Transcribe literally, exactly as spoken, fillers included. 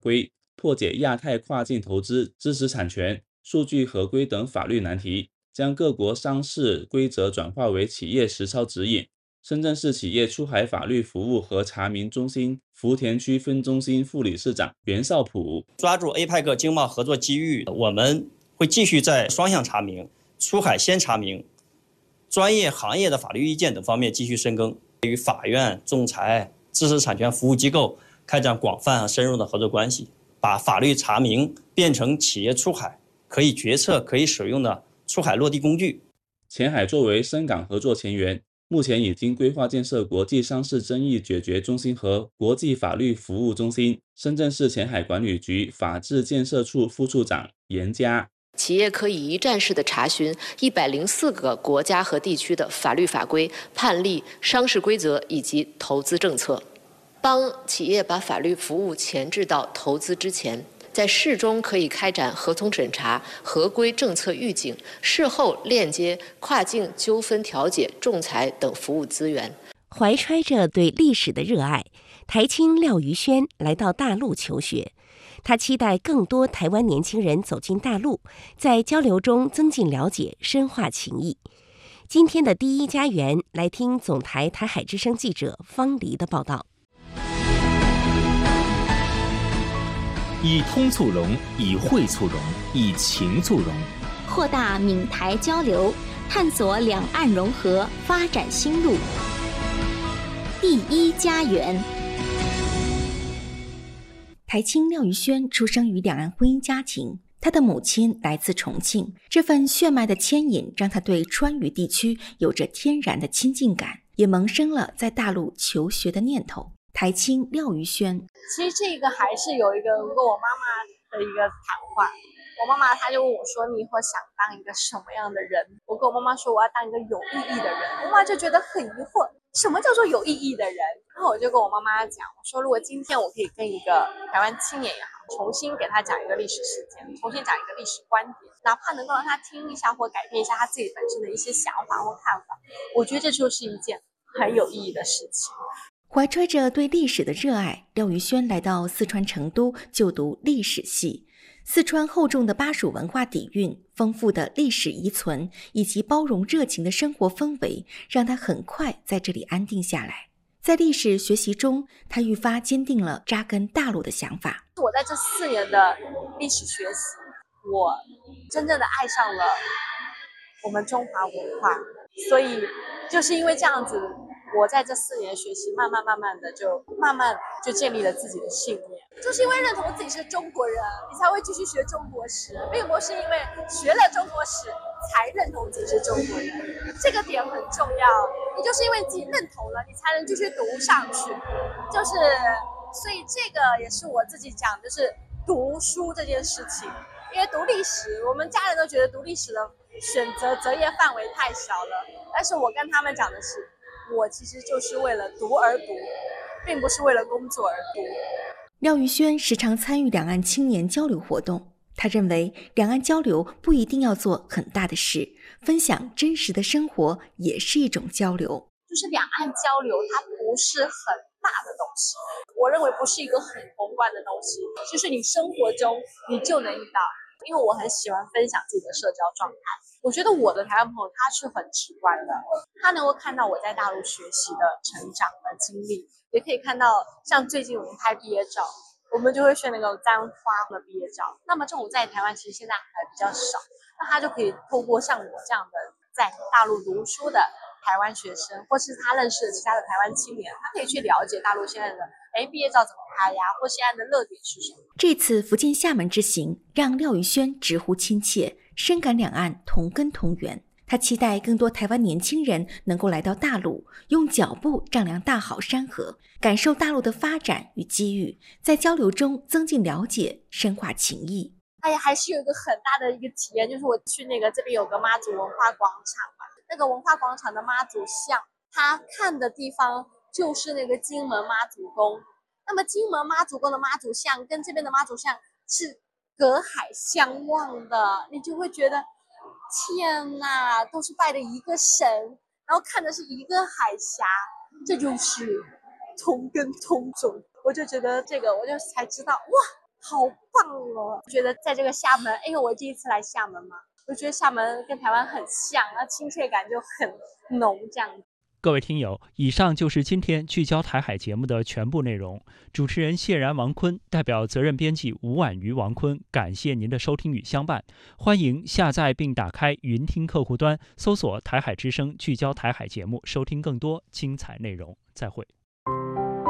规，破解亚太跨境投资、知识产权、数据合规等法律难题，将各国商事规则转化为企业实操指引。深圳市企业出海法律服务和查明中心福田区分中心副理事长袁绍普： 抓住 A P E C 经贸合作机遇，我们会继续在双向查明、出海先查明、专业行业的法律意见等方面继续深耕，与法院、仲裁、知识产权服务机构开展广泛和深入的合作关系，把法律查明变成企业出海可以决策、可以使用的出海落地工具。 前海作为深港合作前沿，目前已经规划建设国际商事争议解决中心和国际法律服务中心。深圳市前海管理局法治建设处副处长严佳： 企业可以一站式的查询一百零四个国家和地区的法律法规、判例、商事规则以及投资政策，帮企业把法律服务前置到投资之前。在事中可以开展合同审查、合规政策预警，事后链接跨境纠纷调解、仲裁等服务资源。 怀揣着对历史的热爱，台青廖于轩来到大陆求学。他期待更多台湾年轻人走进大陆，在交流中增进了解，深化情谊。今天的第一家园，来听总台台海之声记者方黎的报道。 以通促融，以惠促融，以情促融， 扩大闽台交流，探索两岸融合发展新路。第一家园。 台青廖于轩出生于两岸婚姻家庭，他的母亲来自重庆，这份血脉的牵引让他对川渝地区有着天然的亲近感，也萌生了在大陆求学的念头。台青廖于轩： 其实这个还是有一个跟我妈妈的一个谈话，我妈妈她就问我说，你以后想当一个什么样的人？我跟我妈妈说我要当一个有意义的人，我妈妈就觉得很疑惑，什么叫做有意义的人？然后我就跟我妈妈讲，我说如果今天我可以跟一个台湾青年也好，重新给他讲一个历史事件，重新讲一个历史观点，哪怕能够让他听一下或改变一下他自己本身的一些想法或看法，我觉得这就是一件很有意义的事情。 怀揣着对历史的热爱，廖于轩来到四川成都就读历史系。四川厚重的巴蜀文化底蕴、丰富的历史遗存以及包容热情的生活氛围，让他很快在这里安定下来。在历史学习中，他愈发坚定了扎根大陆的想法。 我在这四年的历史学习，我真正的爱上了我们中华文化，所以就是因为这样子，我在这四年学习，慢慢慢慢的就慢慢就建立了自己的信念，就是因为认同自己是中国人，你才会继续学中国史，并不是因为学了中国史才认同自己是中国人，这个点很重要。你就是因为自己认同了，你才能继续读上去。就是，所以这个也是我自己讲，就是读书这件事情。因为读历史，我们家人都觉得读历史的选择择业范围太小了，但是我跟他们讲的是，我其实就是为了读而读，并不是为了工作而读。 廖于轩时常参与两岸青年交流活动，他认为两岸交流不一定要做很大的事，分享真实的生活也是一种交流。 就是两岸交流，它不是很大的东西，我认为不是一个很宏观的东西，就是你生活中你就能遇到。因为我很喜欢分享自己的社交状态，我觉得我的台湾朋友他是很直观的，他能够看到我在大陆学习的成长的经历，也可以看到像最近我们拍毕业照，我们就会选那个簪花的毕业照，那么这种在台湾其实现在还比较少，那他就可以透过像我这样的在大陆读书的台湾学生，或是他认识的其他的台湾青年，他可以去了解大陆现在的哎毕业照怎么拍呀，或现在的热点是什么。 这次福建厦门之行让廖于轩直呼亲切，深感两岸同根同源。他期待更多台湾年轻人能够来到大陆，用脚步丈量大好山河，感受大陆的发展与机遇，在交流中增进了解，深化情谊。 哎呀，还是有一个很大的一个体验，就是我去那个这边有个妈祖文化广场嘛，那个文化广场的妈祖像，他看的地方就是那个金门妈祖宫。那么金门妈祖宫的妈祖像跟这边的妈祖像是隔海相望的，你就会觉得天哪，都是拜的一个神，然后看的是一个海峡，这就是同根同种。我就觉得这个，我就才知道哇， 好棒哦！觉得在这个厦门，哎呦，我第一次来厦门嘛，我觉得厦门跟台湾很像，那亲切感就很浓，这样。 各位听友，以上就是今天聚焦台海节目的全部内容。主持人谢然、王坤，代表责任编辑吴婉瑜、王坤，感谢您的收听与相伴。欢迎下载并打开云听客户端，搜索台海之声聚焦台海节目，收听更多精彩内容。再会。